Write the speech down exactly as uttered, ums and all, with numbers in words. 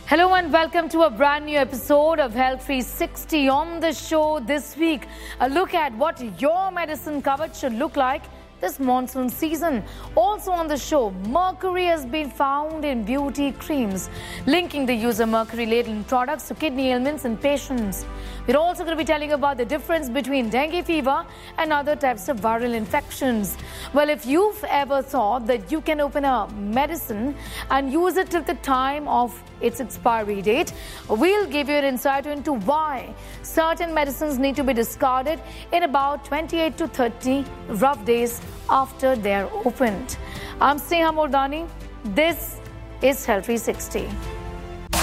Hello and welcome to a brand new episode of Health three sixty. On the show this week, a look at what your medicine cupboard should look like this monsoon season. Also on the show, mercury has been found in beauty creams, linking the use of mercury-laden products to kidney ailments in patients. We're also going to be telling about the difference between dengue fever and other types of viral infections. Well, if you've ever thought that you can open a medicine and use it till the time of its expiry date, we'll give you an insight into why certain medicines need to be discarded in about twenty-eight to thirty rough days after they're opened. I'm Sneha Mordani. This is Health three sixty.